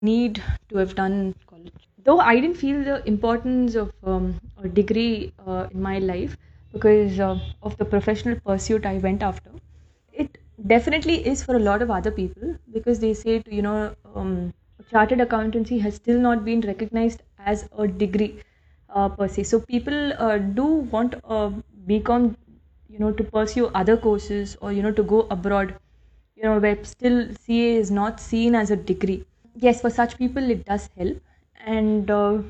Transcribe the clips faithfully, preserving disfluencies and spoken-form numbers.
need to have done college. Though I didn't feel the importance of um, a degree uh, in my life because uh, of the professional pursuit I went after. It definitely is for a lot of other people because they say, to, you know, um, chartered accountancy has still not been recognized as a degree uh, per se. So people uh, do want a BCom, you know, to pursue other courses or, you know, to go abroad, you know, where still C A is not seen as a degree. Yes, for such people it does help. And uh,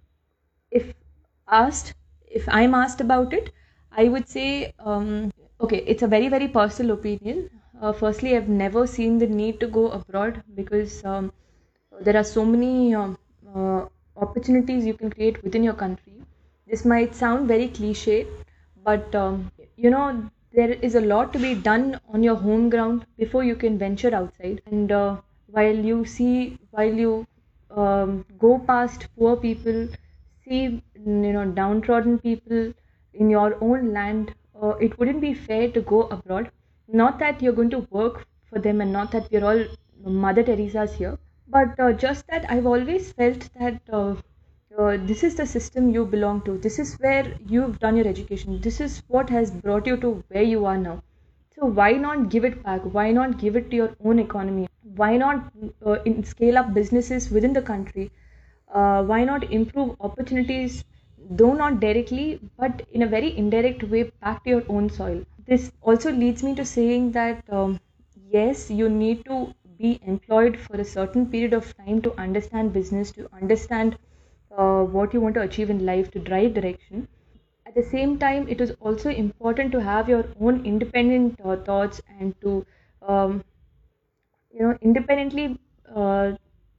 if asked, if I'm asked about it, I would say, um, okay, it's a very, very personal opinion. Uh, firstly, I've never seen the need to go abroad because um, there are so many um, uh, opportunities you can create within your country. This might sound very cliche, but um, you know, there is a lot to be done on your home ground before you can venture outside. And uh, while you see, while you um, go past poor people, see, you know, downtrodden people in your own land, uh, it wouldn't be fair to go abroad. Not that you're going to work for them and not that we're all Mother Teresa's here, but uh, just that I've always felt that uh, uh, this is the system you belong to. This is where you've done your education. This is what has brought you to where you are now. So why not give it back? Why not give it to your own economy? Why not uh, in scale up businesses within the country? Uh, why not improve opportunities, though not directly, but in a very indirect way back to your own soil? This also leads me to saying that um, yes, you need to be employed for a certain period of time to understand business, to understand uh, what you want to achieve in life, to drive direction. At the same time, it is also important to have your own independent uh, thoughts and to um, you know independently uh,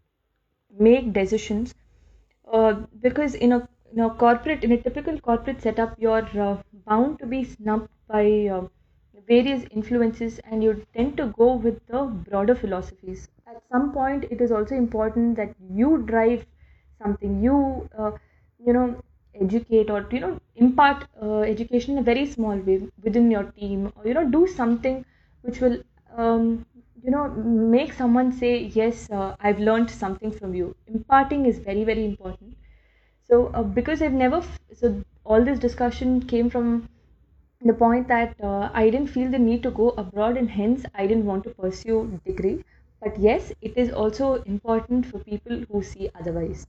make decisions uh, because in a in a corporate in a typical corporate setup you're uh, bound to be snubbed by uh, various influences and you tend to go with the broader philosophies. At some point it is also important that you drive something, you uh, you know educate or you know impart uh, education in a very small way within your team, or you know do something which will um, you know make someone say yes, uh, I've learned something from you. Imparting is very, very important. So uh, because I've never f- so all this discussion came from the point that uh, I didn't feel the need to go abroad and hence I didn't want to pursue degree. But yes, it is also important for people who see otherwise.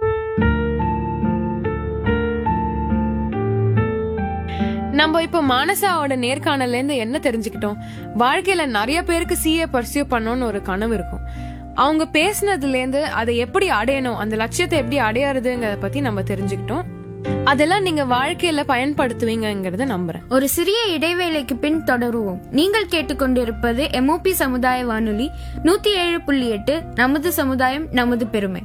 நம்ம இப்போ மானசாவோட நேர்காணல்ல இருந்து என்ன தெரிஞ்சுக்கிட்டோம்? வாழ்க்கையில நிறைய பேருக்கு CA pursue பண்ணணும்னு ஒரு கனவு இருக்கும். அவங்க பேசினதுல இருந்து அதை எப்படி அடையணும், அந்த லட்சியத்தை எப்படி அடையறதுங்கிறத பத்தி நம்ம தெரிஞ்சுக்கிட்டோம். அதெல்லாம் நீங்க வாழ்க்கையில பயன்படுத்துவீங்கங்கறத நம்புறேன். ஒரு சிறிய இடைவேளைக்கு பின் தொடருவோம். நீங்கள் கேட்டுக்கொண்டிருப்பது எம்ஓபி சமுதாய வானொலி நூத்தி ஏழு புள்ளி எட்டு, நமது சமுதாயம் நமது பெருமை.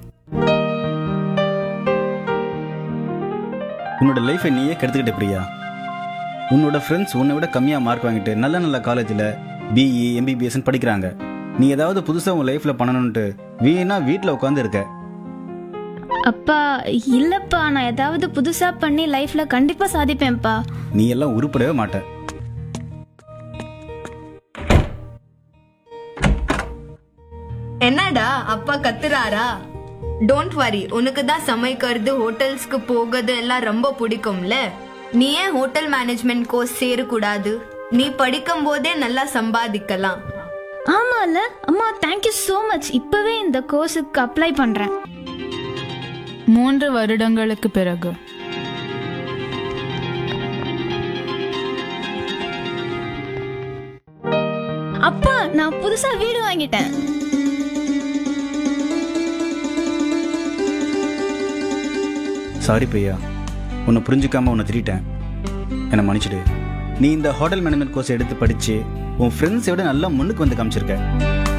உன்னோட லைஃபை நீயே கெடுத்துக்கிட்ட பிரியா. உன்னோட ஃப்ரெண்ட்ஸ் உன்னை விட கம்மியாக மார்க் வாங்கிட்டு நல்ல நல்ல காலேஜில் பிஇ எம்பிபிஎஸ்ன்னு படிக்கிறாங்க. நீ ஏதாவது புதுசாக உன் லைஃப்பில் பண்ணணுன்ட்டு வீணா வீட்டில் உட்காந்து இருக்க. அப்பா இல்லப்பா, நான் ஏதாவது புதுசா பண்ணி லைஃப்ல கண்டிப்பா சாதிப்பேன்ப்பா. நீ எல்லாம் உருப்படவே மாட்ட. என்னடா அப்பா கத்துறாரா? டோன்ட் வரி, உனக்கு தான் சமைக்கிறது ஹோட்டல்ஸ்க்கு போகிறது எல்லாம் ரொம்ப பிடிக்கும்ல. நீ ஏன் ஹோட்டல் மேனேஜ்மெண்ட் கோர்ஸ் சேரக்கூடாது? நீ படிக்கும் போதே நல்லா சம்பாதிக்கலாம். ஆமால அம்மா, தேங்க்யூ சோ மச். இப்பவே இந்த கோர்ஸுக்கு அப்ளை பண்றேன். மூன்று வருடங்களுக்கு பிறகு அப்பா, நான் புதுசா வீடு வாங்கிட்டேன். சாரி பிரியா, உன்னை புரிஞ்சுக்காம உன்னை திட்டேன், என்னை மன்னிச்சிடு. நீ இந்த ஹோட்டல் மேனேஜ்மெண்ட் கோர்ஸ் எடுத்து படிச்சு உன் ஃப்ரெண்ட்ஸை விட நல்லா முன்னுக்கு வந்து காமிச்சிருக்க.